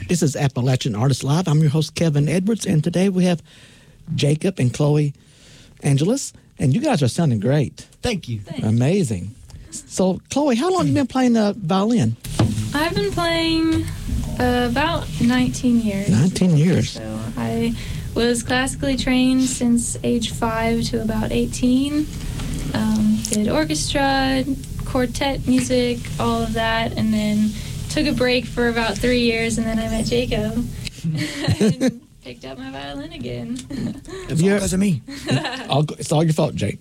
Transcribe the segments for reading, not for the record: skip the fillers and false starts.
This is Appalachian Artists Live. I'm your host, Kevin Edwards, and today we have Jacob and Chloe Angelus, and you guys are sounding great. Thank you. Thanks. Amazing. So, Chloe, how long have you been playing the violin? I've been playing about 19 years. 19 years. So I was classically trained since age 5 to about 18. Did orchestra, quartet music, all of that, and then took a break for about 3 years, and then I met Jacob and picked up my violin again. It's all because of me. It's all your fault, Jake.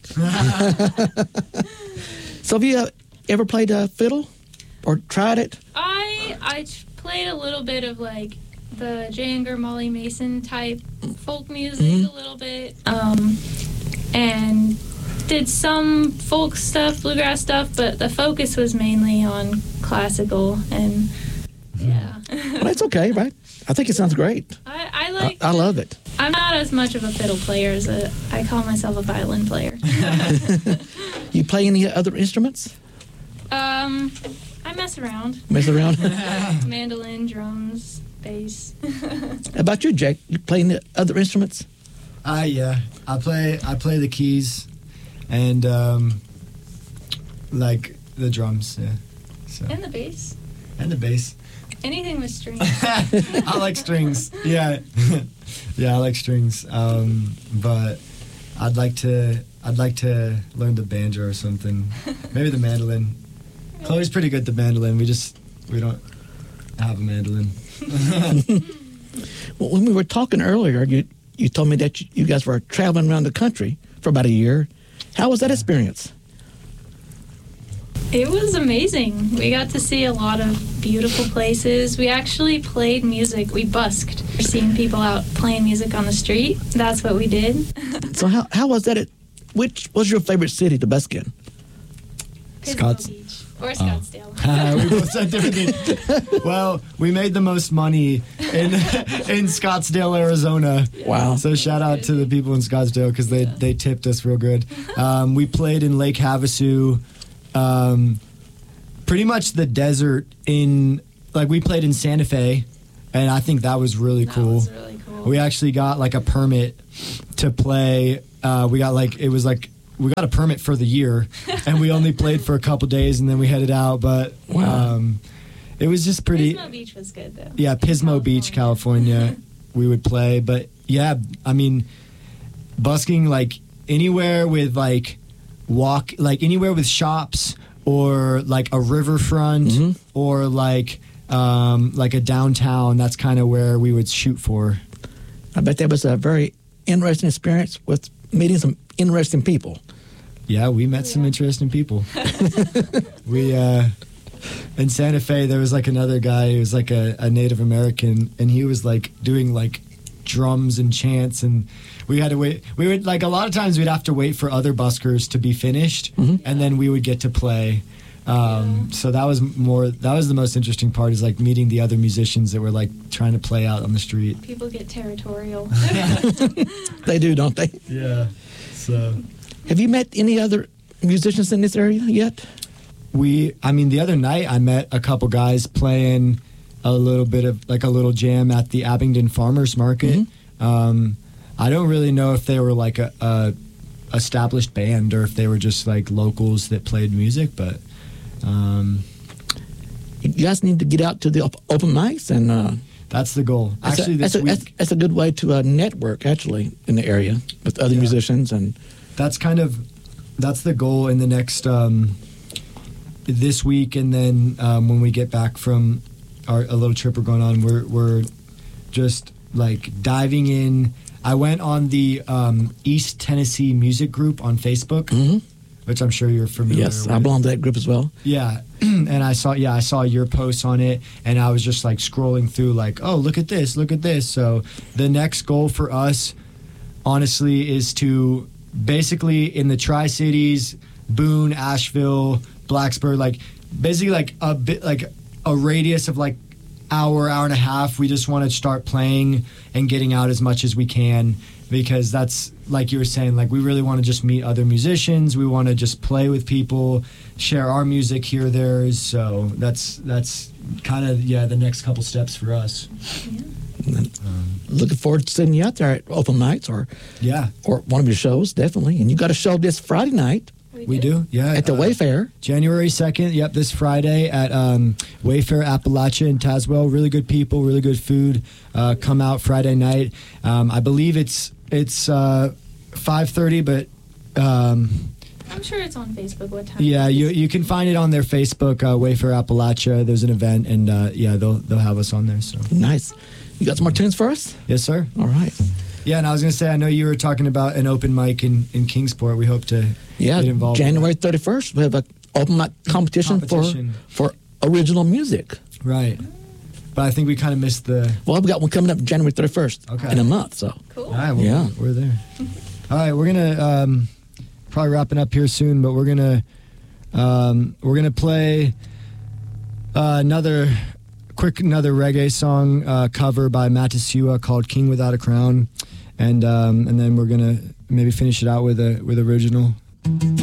So have you ever played fiddle or tried it? I played a little bit of like the Janger, Molly Mason type folk music a little bit, and did some folk stuff, bluegrass stuff, but the focus was mainly on classical, and yeah. Well, that's okay, right? I think it sounds great. I like. I love it. I'm not as much of a fiddle player as I call myself a violin player. You play any other instruments? I mess around. Mess around? Mandolin, drums, bass. How about you, Jake? You play any other instruments? Yeah. I play the keys and like the drums, yeah. So. And the bass. And the bass. Anything with strings. I like strings. Yeah. Yeah, I like strings. But I'd like to learn the banjo or something. Maybe the mandolin. Chloe's pretty good at the mandolin. We don't have a mandolin. Well, when we were talking earlier, you told me that you guys were traveling around the country for about a year. How was that experience? It was amazing. We got to see a lot of beautiful places. We actually played music. We busked. Seeing people out playing music on the street. That's what we did. So how was that? Which was your favorite city to busk in? Scotts- Beach. Or Scottsdale. We both said different things. Well, we made the most money in Scottsdale, Arizona. Wow. So shout out to the people in Scottsdale because they tipped us real good. We played in Lake Havasu, pretty much the desert we played in Santa Fe, and I think that was really cool. That was really cool. We actually got like a permit to play. We got a permit for the year, and we only played for a couple days, and then we headed out. But it was just pretty. Pismo Beach was good, though. Yeah, Pismo Beach, California, we would play. But yeah, I mean, busking like anywhere with anywhere with shops or like a riverfront or like a downtown. That's kind of where we would shoot for. I bet that was a very interesting experience with meeting some interesting people. Yeah, we met some interesting people. We in Santa Fe, there was like another guy who was like a Native American, and he was like doing like drums and chants, and we had to wait. We would like a lot of times we'd have to wait for other buskers to be finished, and then we would get to play. So that was the most interesting part, is like meeting the other musicians that were like trying to play out on the street. People get territorial. They do, don't they? Yeah. So have you met any other musicians in this area yet? The other night I met a couple guys playing a little bit of like a little jam at the Abingdon Farmers Market. I don't really know if they were like a established band or if they were just like locals that played music, but you guys need to get out to the open mics, and that's the goal. Actually, this week. That's a good way to network, actually, in the area with other musicians. And that's the goal in the next, this week. And then when we get back from a little trip we're going on, we're just like diving in. I went on the East Tennessee Music Group on Facebook, which I'm sure you're familiar with. Yes, I belong to that group as well. Yeah, and I saw your posts on it, and I was just like scrolling through like, oh, look at this. So the next goal for us, honestly, is to basically in the Tri-Cities, Boone, Asheville, Blacksburg, like basically like a bit like a radius of like hour and a half. We just want to start playing and getting out as much as we can, because that's, like you were saying, like we really want to just meet other musicians. We want to just play with people, share our music, hear theirs. So that's kind of the next couple steps for us. Yeah. Looking forward to seeing you out there at open nights or Yeah, one of your shows, definitely. And you got a show this Friday night we do. Yeah, at the Wayfair. January 2nd. Yep, this Friday at Wayfair Appalachia in Tazewell. Really good people, really good food. Come out Friday night. I believe it's 5:30, but. I'm sure it's on Facebook what time. Yeah, it is. you can find it on their Facebook, Wayfair Appalachia. There's an event, and they'll have us on there. So Nice. You got some more tunes for us? yes, sir. All right. Yeah, and I was gonna say, I know you were talking about an open mic in Kingsport. We hope to Yeah, get involved. January 31st, we have an open mic competition. For original music. Right, but I think we kind of missed the. Well, we got one coming up January 31st Okay. in a month. So Cool. All right, well, Yeah. we're there. All right, we're gonna probably wrapping up here soon, but we're gonna play another reggae song cover by Matisiwa called "King Without a Crown," and then we're gonna maybe finish it out with original.